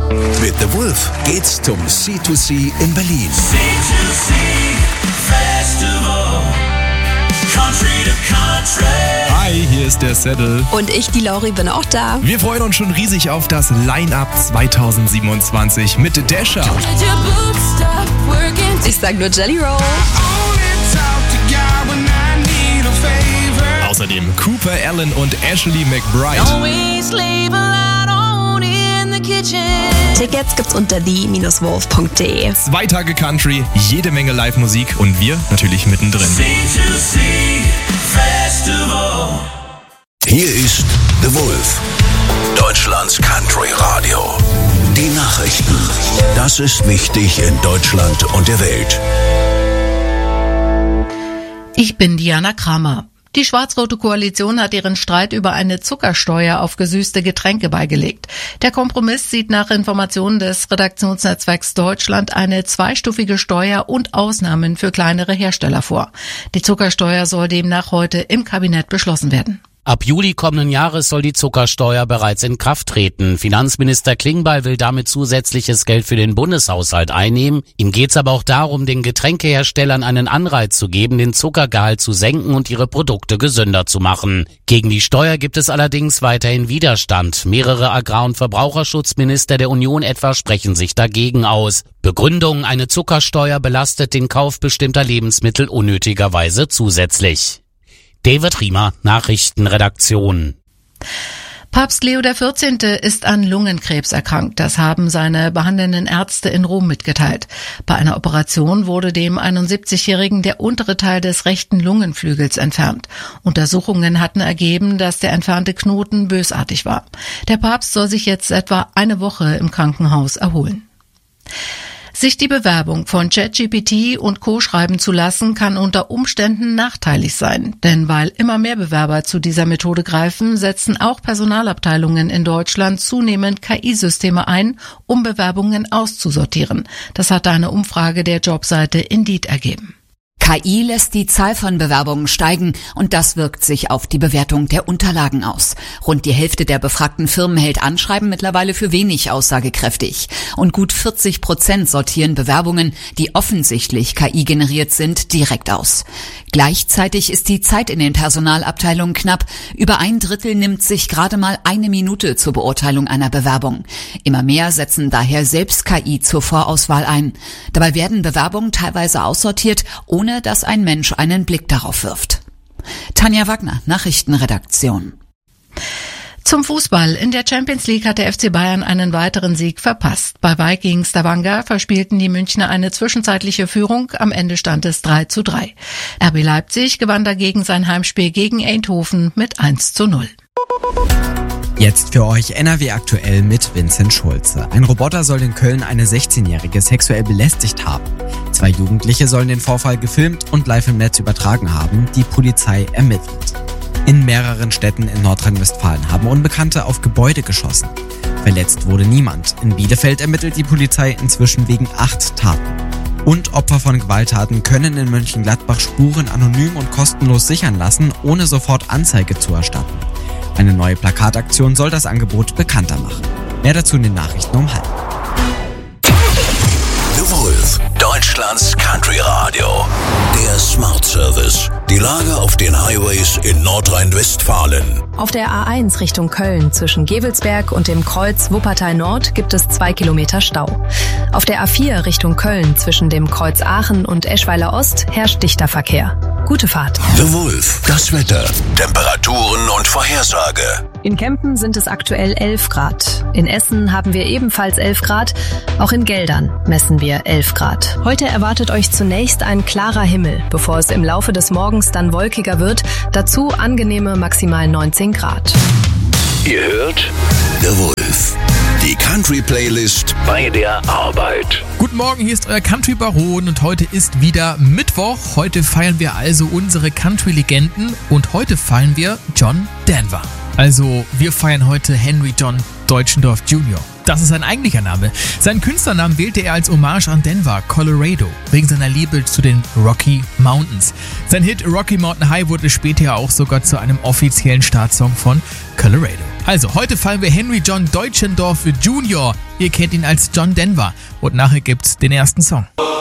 Mit The Wolf geht's zum C2C in Berlin. C2C Festival, Country to Country. Hi, hier ist der Saddle. Und ich, die Lauri, bin auch da. Wir freuen uns schon riesig auf das Line-Up 2027 mit Dasher. Ich sag nur Jelly Roll. Außerdem Cooper Allen und Ashley McBride. Tickets gibt's unter the-wolf.de. 2 Tage Country, jede Menge Live-Musik und wir natürlich mittendrin. C2C Festival. Hier ist The Wolf, Deutschlands Country Radio. Die Nachrichten. Das ist wichtig in Deutschland und der Welt. Ich bin Diana Kramer. Die schwarz-rote Koalition hat ihren Streit über eine Zuckersteuer auf gesüßte Getränke beigelegt. Der Kompromiss sieht nach Informationen des Redaktionsnetzwerks Deutschland eine zweistufige Steuer und Ausnahmen für kleinere Hersteller vor. Die Zuckersteuer soll demnach heute im Kabinett beschlossen werden. Ab Juli kommenden Jahres soll die Zuckersteuer bereits in Kraft treten. Finanzminister Klingbeil will damit zusätzliches Geld für den Bundeshaushalt einnehmen. Ihm geht's aber auch darum, den Getränkeherstellern einen Anreiz zu geben, den Zuckergehalt zu senken und ihre Produkte gesünder zu machen. Gegen die Steuer gibt es allerdings weiterhin Widerstand. Mehrere Agrar- und Verbraucherschutzminister der Union etwa sprechen sich dagegen aus. Begründung: eine Zuckersteuer belastet den Kauf bestimmter Lebensmittel unnötigerweise zusätzlich. David Riemer, Nachrichtenredaktion. Papst Leo XIV. Ist an Lungenkrebs erkrankt. Das haben seine behandelnden Ärzte in Rom mitgeteilt. Bei einer Operation wurde dem 71-Jährigen der untere Teil des rechten Lungenflügels entfernt. Untersuchungen hatten ergeben, dass der entfernte Knoten bösartig war. Der Papst soll sich jetzt etwa eine Woche im Krankenhaus erholen. Sich die Bewerbung von ChatGPT und Co. schreiben zu lassen, kann unter Umständen nachteilig sein. Denn weil immer mehr Bewerber zu dieser Methode greifen, setzen auch Personalabteilungen in Deutschland zunehmend KI-Systeme ein, um Bewerbungen auszusortieren. Das hat eine Umfrage der Jobseite Indeed ergeben. KI lässt die Zahl von Bewerbungen steigen und das wirkt sich auf die Bewertung der Unterlagen aus. Rund die Hälfte der befragten Firmen hält Anschreiben mittlerweile für wenig aussagekräftig. Und gut 40% sortieren Bewerbungen, die offensichtlich KI generiert sind, direkt aus. Gleichzeitig ist die Zeit in den Personalabteilungen knapp. Über 1/3 nimmt sich gerade mal 1 Minute zur Beurteilung einer Bewerbung. Immer mehr setzen daher selbst KI zur Vorauswahl ein. Dabei werden Bewerbungen teilweise aussortiert, ohne dass ein Mensch einen Blick darauf wirft. Tanja Wagner, Nachrichtenredaktion. Zum Fußball. In der Champions League hat der FC Bayern einen weiteren Sieg verpasst. Bei Vikings Stavanger verspielten die Münchner eine zwischenzeitliche Führung. Am Ende stand es 3:3. RB Leipzig gewann dagegen sein Heimspiel gegen Eindhoven mit 1:0. Jetzt für euch NRW aktuell mit Vincent Schulze. Ein Roboter soll in Köln eine 16-Jährige sexuell belästigt haben. 2 Jugendliche sollen den Vorfall gefilmt und live im Netz übertragen haben. Die Polizei ermittelt. In mehreren Städten in Nordrhein-Westfalen haben Unbekannte auf Gebäude geschossen. Verletzt wurde niemand. In Bielefeld ermittelt die Polizei inzwischen wegen 8 Taten. Und Opfer von Gewalttaten können in Mönchengladbach Spuren anonym und kostenlos sichern lassen, ohne sofort Anzeige zu erstatten. Eine neue Plakataktion soll das Angebot bekannter machen. Mehr dazu in den Nachrichten um 12:30. The Wolf, Deutschlands Country Radio. Der Smart Service. Die Lage auf den Highways in Nordrhein-Westfalen. Auf der A1 Richtung Köln zwischen Gevelsberg und dem Kreuz Wuppertal Nord gibt es 2 Kilometer Stau. Auf der A4 Richtung Köln zwischen dem Kreuz Aachen und Eschweiler Ost herrscht dichter Verkehr. Gute Fahrt. The Wolf, das Wetter, Temperaturen und Vorhersage. In Kempen sind es aktuell 11 Grad. In Essen haben wir ebenfalls 11 Grad. Auch in Geldern messen wir 11 Grad. Heute erwartet euch zunächst ein klarer Himmel, bevor es im Laufe des Morgens dann wolkiger wird. Dazu angenehme maximal 19 Grad. Ihr hört The Wolf, die Country-Playlist bei der Arbeit. Guten Morgen, hier ist euer Country-Baron und heute ist wieder Mittwoch. Heute feiern wir also unsere Country-Legenden und heute feiern wir John Denver. Also wir feiern heute Henry John Deutschendorf Jr. Das ist sein eigentlicher Name. Seinen Künstlernamen wählte er als Hommage an Denver, Colorado, wegen seiner Liebe zu den Rocky Mountains. Sein Hit Rocky Mountain High wurde später auch sogar zu einem offiziellen Startsong von Colorado. Also, heute feiern wir Henry John Deutschendorf Jr. Ihr kennt ihn als John Denver. Und nachher gibt's den ersten Song.